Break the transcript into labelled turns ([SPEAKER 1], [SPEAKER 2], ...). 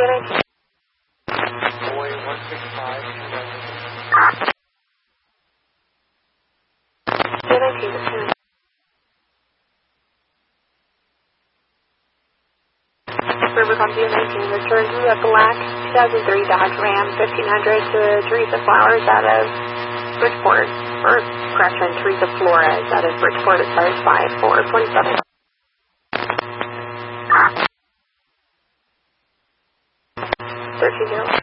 [SPEAKER 1] Boy 165.
[SPEAKER 2] Rubicon DA-19, return to a black 2003 Dodge Ram 1500 to Teresa Flowers out of Bridgeport, or correction, Teresa Flores out of Bridgeport at size 5427. 13-0.